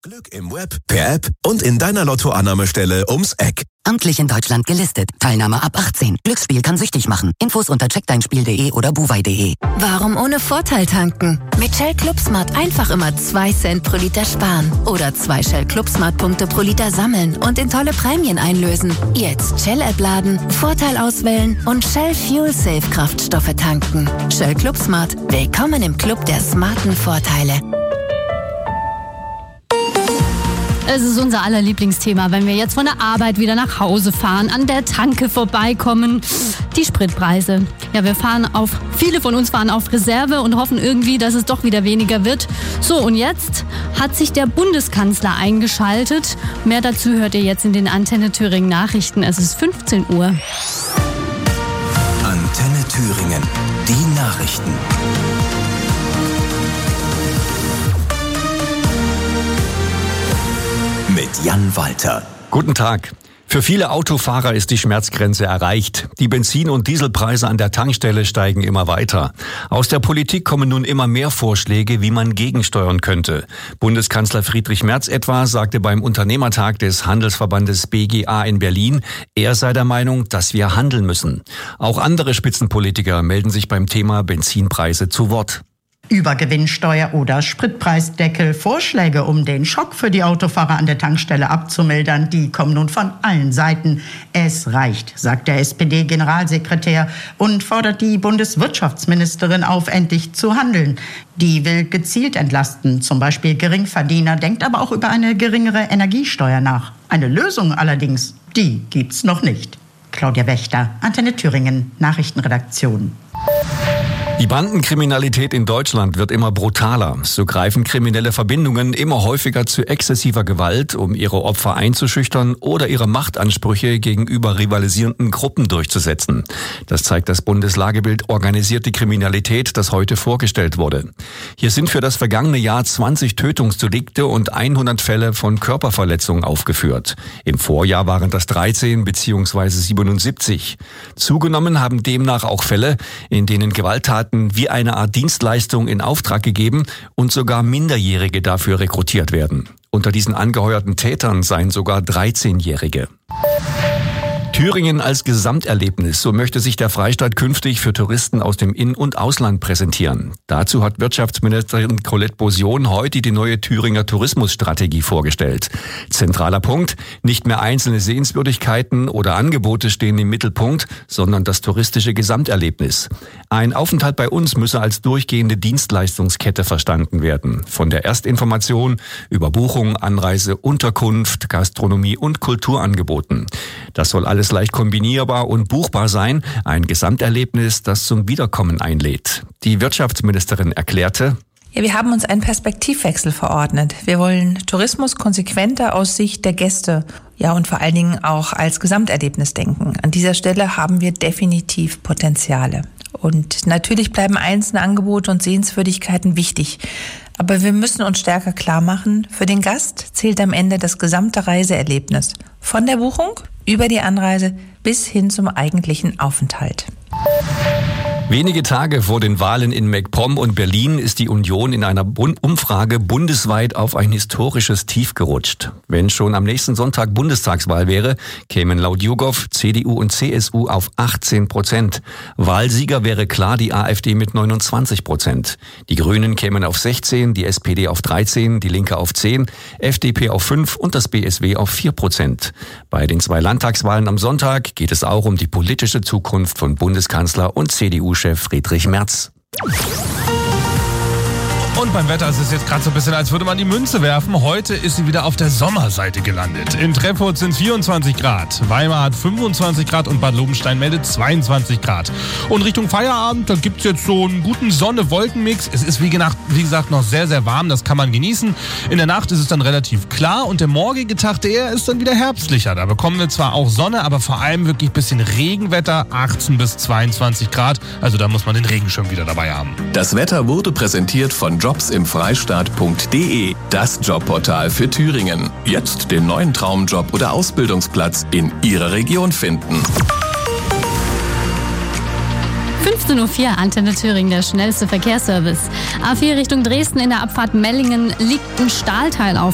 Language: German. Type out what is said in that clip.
Glück im Web, per App und in deiner Lottoannahmestelle ums Eck. Amtlich in Deutschland gelistet. Teilnahme ab 18. Glücksspiel kann süchtig machen. Infos unter checkdeinspiel.de oder buwei.de. Warum ohne Vorteil tanken? Mit Shell Club Smart einfach immer 2 Cent pro Liter sparen. Oder 2 Shell Club Smart Punkte pro Liter sammeln und in tolle Prämien einlösen. Jetzt Shell App laden, Vorteil auswählen und Shell Fuel Safe Kraftstoffe tanken. Shell Club Smart. Willkommen im Club der smarten Vorteile. Es ist unser aller Lieblingsthema, wenn wir jetzt von der Arbeit wieder nach Hause fahren, an der Tanke vorbeikommen. Die Spritpreise. Ja, viele von uns fahren auf Reserve und hoffen irgendwie, dass es doch wieder weniger wird. So, und jetzt hat sich der Bundeskanzler eingeschaltet. Mehr dazu hört ihr jetzt in den Antenne Thüringen Nachrichten. Es ist 15 Uhr. Antenne Thüringen, die Nachrichten. Mit Jan Walter. Guten Tag. Für viele Autofahrer ist die Schmerzgrenze erreicht. Die Benzin- und Dieselpreise an der Tankstelle steigen immer weiter. Aus der Politik kommen nun immer mehr Vorschläge, wie man gegensteuern könnte. Bundeskanzler Friedrich Merz etwa sagte beim Unternehmertag des Handelsverbandes BGA in Berlin, er sei der Meinung, dass wir handeln müssen. Auch andere Spitzenpolitiker melden sich beim Thema Benzinpreise zu Wort. Übergewinnsteuer oder Spritpreisdeckel. Vorschläge, um den Schock für die Autofahrer an der Tankstelle abzumildern, die kommen nun von allen Seiten. Es reicht, sagt der SPD-Generalsekretär und fordert die Bundeswirtschaftsministerin auf, endlich zu handeln. Die will gezielt entlasten, zum Beispiel Geringverdiener, denkt aber auch über eine geringere Energiesteuer nach. Eine Lösung allerdings, die gibt's noch nicht. Claudia Wächter, Antenne Thüringen, Nachrichtenredaktion. Die Bandenkriminalität in Deutschland wird immer brutaler. So greifen kriminelle Verbindungen immer häufiger zu exzessiver Gewalt, um ihre Opfer einzuschüchtern oder ihre Machtansprüche gegenüber rivalisierenden Gruppen durchzusetzen. Das zeigt das Bundeslagebild Organisierte Kriminalität, das heute vorgestellt wurde. Hier sind für das vergangene Jahr 20 Tötungsdelikte und 100 Fälle von Körperverletzungen aufgeführt. Im Vorjahr waren das 13 bzw. 77. Zugenommen haben demnach auch Fälle, in denen Gewalttaten wie eine Art Dienstleistung in Auftrag gegeben und sogar Minderjährige dafür rekrutiert werden. Unter diesen angeheuerten Tätern seien sogar 13-Jährige. Thüringen als Gesamterlebnis, so möchte sich der Freistaat künftig für Touristen aus dem In- und Ausland präsentieren. Dazu hat Wirtschaftsministerin Colette Bosion heute die neue Thüringer Tourismusstrategie vorgestellt. Zentraler Punkt, nicht mehr einzelne Sehenswürdigkeiten oder Angebote stehen im Mittelpunkt, sondern das touristische Gesamterlebnis. Ein Aufenthalt bei uns müsse als durchgehende Dienstleistungskette verstanden werden. Von der Erstinformation über Buchung, Anreise, Unterkunft, Gastronomie und Kulturangeboten. Das soll alles leicht kombinierbar und buchbar sein. Ein Gesamterlebnis, das zum Wiederkommen einlädt. Die Wirtschaftsministerin erklärte: Ja, wir haben uns einen Perspektivwechsel verordnet. Wir wollen Tourismus konsequenter aus Sicht der Gäste, ja, und vor allen Dingen auch als Gesamterlebnis denken. An dieser Stelle haben wir definitiv Potenziale. Und natürlich bleiben einzelne Angebote und Sehenswürdigkeiten wichtig. Aber wir müssen uns stärker klar machen, für den Gast zählt am Ende das gesamte Reiseerlebnis. Von der Buchung über die Anreise bis hin zum eigentlichen Aufenthalt. Wenige Tage vor den Wahlen in MacPom und Berlin ist die Union in einer Umfrage bundesweit auf ein historisches Tief gerutscht. Wenn schon am nächsten Sonntag Bundestagswahl wäre, kämen laut YouGov CDU und CSU auf 18%. Wahlsieger wäre klar die AfD mit 29%. Die Grünen kämen auf 16%, die SPD auf 13%, die Linke auf 10%, FDP auf 5% und das BSW auf 4%. Bei den 2 Landtagswahlen am Sonntag geht es auch um die politische Zukunft von Bundeskanzler und CDU-Chef Friedrich Merz. Und beim Wetter ist es jetzt gerade so ein bisschen, als würde man die Münze werfen. Heute ist sie wieder auf der Sommerseite gelandet. In Treptow sind 24 Grad, Weimar hat 25 Grad und Bad Lobenstein meldet 22 Grad. Und Richtung Feierabend, da gibt es jetzt so einen guten Sonne-Wolken-Mix. Es ist wie gesagt noch sehr, sehr warm, das kann man genießen. In der Nacht ist es dann relativ klar und der morgige Tag, der ist dann wieder herbstlicher. Da bekommen wir zwar auch Sonne, aber vor allem wirklich ein bisschen Regenwetter, 18 bis 22 Grad. Also da muss man den Regenschirm wieder dabei haben. Das Wetter wurde präsentiert von jobsimfreistaat.de, das Jobportal für Thüringen. Jetzt den neuen Traumjob oder Ausbildungsplatz in Ihrer Region finden. 15.04 Uhr, Antenne Thüringen, der schnellste Verkehrsservice. A4 Richtung Dresden in der Abfahrt Mellingen liegt ein Stahlteil auf